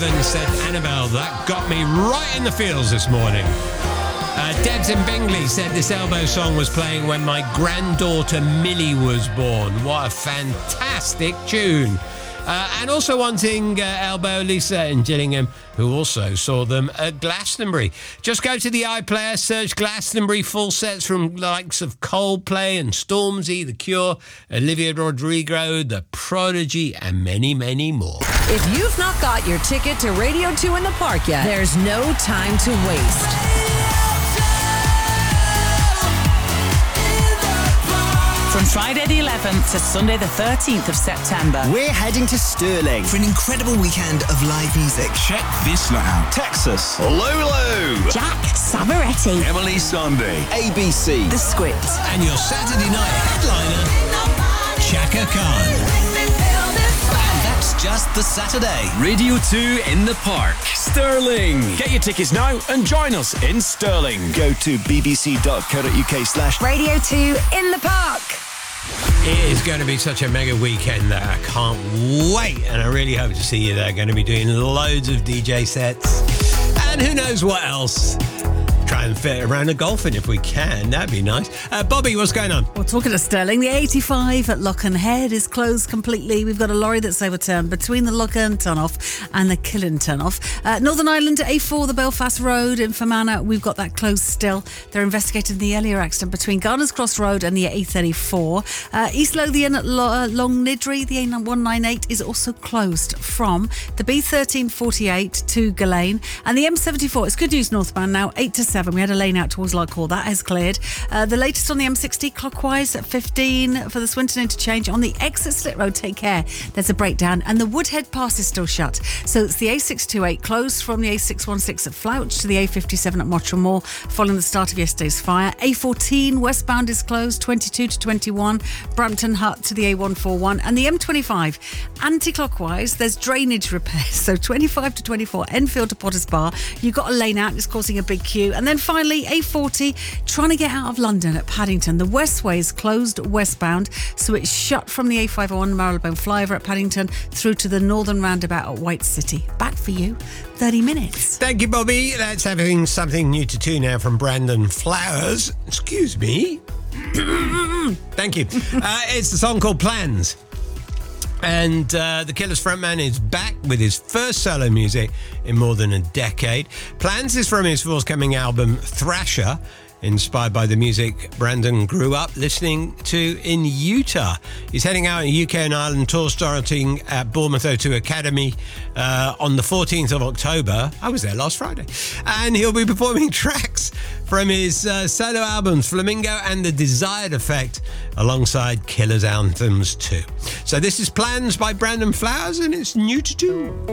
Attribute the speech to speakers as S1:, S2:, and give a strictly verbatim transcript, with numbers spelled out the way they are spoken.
S1: Said Annabelle, that got me right in the feels this morning. Uh, Debs in Bingley said this Elbow song was playing when my granddaughter Millie was born. What a fantastic tune. Uh, and also wanting uh, Elbow, Lisa in Gillingham, who also saw them at Glastonbury. Just go to the iPlayer, search Glastonbury full sets from the likes of Coldplay and Stormzy, The Cure, Olivia Rodrigo, The Prodigy, and many, many more.
S2: If you've not got your ticket to Radio two in the Park yet, there's no time to waste. From Friday the eleventh to Sunday the thirteenth of September,
S3: we're heading to Stirling
S4: for an incredible weekend of live music.
S5: Check this lot out.
S6: Texas, Lolo,
S7: Jack Savaretti,
S6: Emily Sunday,
S3: A B C,
S2: The Script,
S1: and your Saturday night headliner, Chaka Khan.
S4: That's just the Saturday.
S8: Radio two in the Park, Stirling. Get your tickets now and join us in Stirling.
S6: Go to bbc.co.uk slash
S7: Radio two in the Park.
S1: It is going to be such a mega weekend that I can't wait, and I really hope to see you there. Going to be doing loads of D J sets and who knows what else. Try and fit around a golfing if we can. That'd be nice. Uh, Bobby, what's going on?
S9: Well, talking to Stirling, the eighty-five at Locken Head is closed completely. We've got a lorry that's overturned between the Locken turn-off and the Killen turn-off. Uh, Northern Ireland A four, the Belfast Road in Fermanagh, we've got that closed still. They're investigating the earlier accident between Garner's Cross Road and the A thirty-four. Uh, East Lothian at Lo- uh, Long Nidri, the A one ninety-eight is also closed from the B thirteen forty-eight to Gillane. And the M seventy-four, it's good news northbound now, eight to seven. We had a lane out towards Larkhall. That has cleared. Uh, the latest on the M sixty clockwise at fifteen for the Swinton interchange. On the exit Slit Road, take care. There's a breakdown and the Woodhead Pass is still shut. So it's the A six twenty-eight closed from the A six sixteen at Flouch to the A fifty-seven at Mottram Moor following the start of yesterday's fire. A fourteen westbound is closed, twenty-two to twenty-one. Brampton Hut to the A one forty-one. And the M twenty-five anti-clockwise, there's drainage repairs. So twenty-five to twenty-four, Enfield to Potters Bar. You've got a lane out, it's causing a big queue. And then finally, A forty, trying to get out of London at Paddington. The Westway is closed westbound, so it's shut from the A five oh one Marylebone flyover at Paddington through to the northern roundabout at White City. Back for you, thirty minutes.
S1: Thank you, Bobby. Let's have something new to two now from Brandon Flowers. Excuse me. Thank you. Uh, it's the song called Plans. And uh, the Killers frontman is back with his first solo music in more than a decade. Plans is from his forthcoming album Thrasher, inspired by the music Brandon grew up listening to in Utah. He's heading out on a U K and Ireland tour starting at Bournemouth O two Academy uh, on the fourteenth of October. I was there last Friday. And he'll be performing tracks from his uh, solo albums Flamingo and The Desired Effect alongside Killers anthems too. So this is Plans by Brandon Flowers and it's new to do.